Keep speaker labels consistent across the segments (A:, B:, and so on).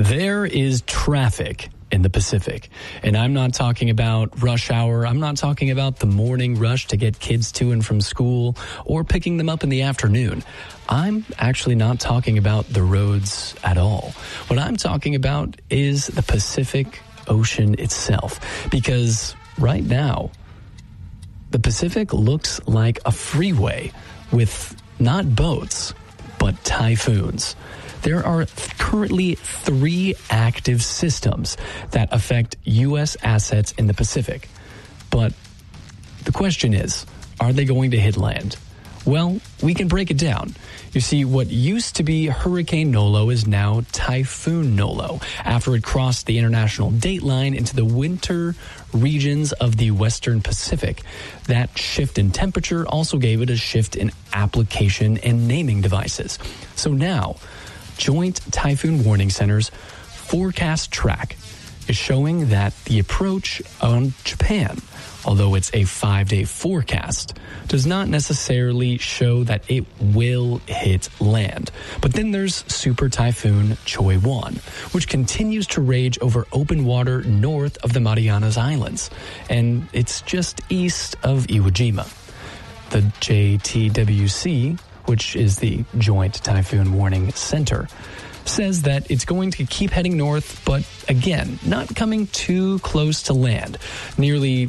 A: There is traffic in the Pacific. And I'm not talking about rush hour. I'm not talking about the morning rush to get kids to and from school or picking them up in the afternoon. I'm actually not talking about the roads at all. What I'm talking about is the Pacific Ocean itself. Because right now, the Pacific looks like a freeway with not boats, but typhoons. There are currently 3 active systems that affect U.S. assets in the Pacific. But the question is, are they going to hit land? Well, we can break it down. You see, what used to be Hurricane Nolo is now Typhoon Nolo, after it crossed the international date line into the winter regions of the Western Pacific. That shift in temperature also gave it a shift in application and naming devices. So now, Joint Typhoon Warning Center's forecast track is showing that the approach on Japan, although it's a 5-day forecast, does not necessarily show that it will hit land. But then there's Super Typhoon Choi-Won, which continues to rage over open water north of the Marianas Islands, and it's just east of Iwo Jima. The JTWC, which is the Joint Typhoon Warning Center, says that it's going to keep heading north, but again, not coming too close to land, nearly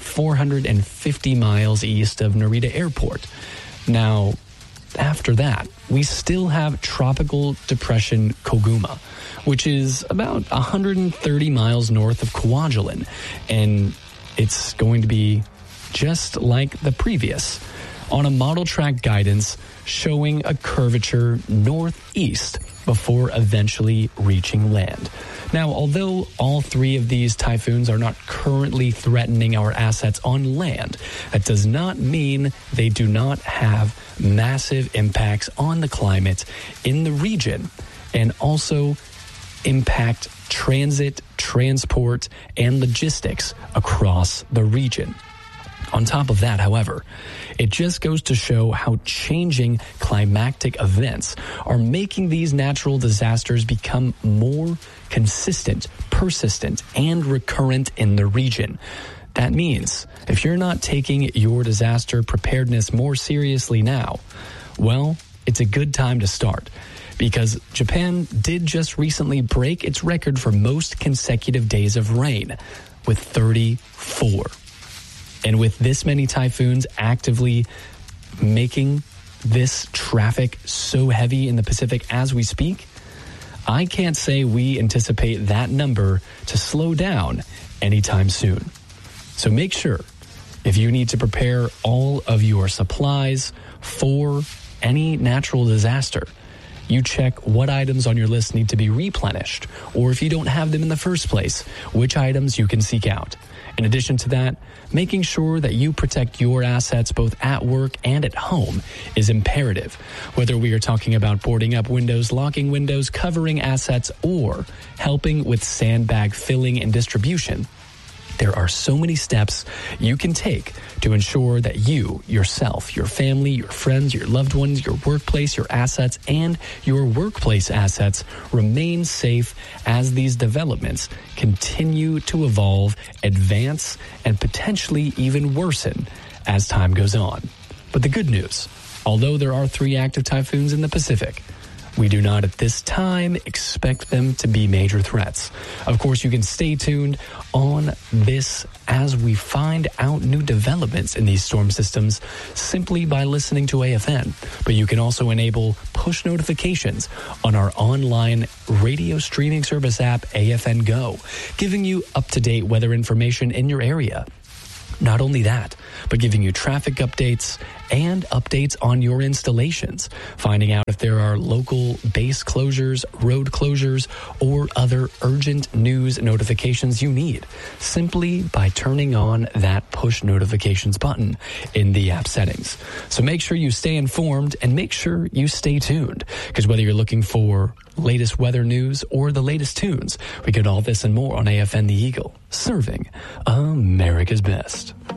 A: 450 miles east of Narita Airport. Now, after that, we still have Tropical Depression Koguma, which is about 130 miles north of Kwajalein, and it's going to be just like the previous, on a model track guidance showing a curvature northeast before eventually reaching land. Now, although all 3 of these typhoons are not currently threatening our assets on land, that does not mean they do not have massive impacts on the climate in the region and also impact transit, transport, and logistics across the region. On top of that, however, it just goes to show how changing climatic events are making these natural disasters become more consistent, persistent, and recurrent in the region. That means if you're not taking your disaster preparedness more seriously now, well, it's a good time to start. Because Japan did just recently break its record for most consecutive days of rain, with 34. And with this many typhoons actively making this traffic so heavy in the Pacific as we speak, I can't say we anticipate that number to slow down anytime soon. So make sure, if you need to prepare all of your supplies for any natural disaster, you check what items on your list need to be replenished, or if you don't have them in the first place, which items you can seek out. In addition to that, making sure that you protect your assets both at work and at home is imperative. Whether we are talking about boarding up windows, locking windows, covering assets, or helping with sandbag filling and distribution, there are so many steps you can take to ensure that you, yourself, your family, your friends, your loved ones, your workplace, your assets, and your workplace assets remain safe as these developments continue to evolve, advance, and potentially even worsen as time goes on. But the good news, although there are 3 active typhoons in the Pacific, we do not at this time expect them to be major threats. Of course, you can stay tuned on this as we find out new developments in these storm systems simply by listening to AFN. But you can also enable push notifications on our online radio streaming service app, AFN Go, giving you up-to-date weather information in your area. Not only that, but giving you traffic updates and updates on your installations, finding out if there are local base closures, road closures, or other urgent news notifications you need, simply by turning on that push notifications button in the app settings. So make sure you stay informed and make sure you stay tuned, because whether you're looking for latest weather news or the latest tunes, we get all this and more on AFN The Eagle, serving America's best.